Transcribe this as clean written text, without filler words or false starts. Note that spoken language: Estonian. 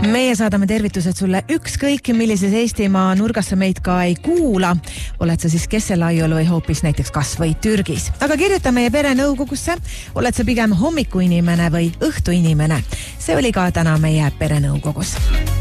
Meie saadame tervitused sulle ükskõik, millises Eestimaa nurgas sa meid ka ei kuula. Oled sa siis Kesselaiul või hoopis näiteks kas või Türgis. Aga kirjuta meie perenõukogusse. Oled sa pigem hommikuinimene või õhtuinimene? See oli ka täna meie perenõukogus.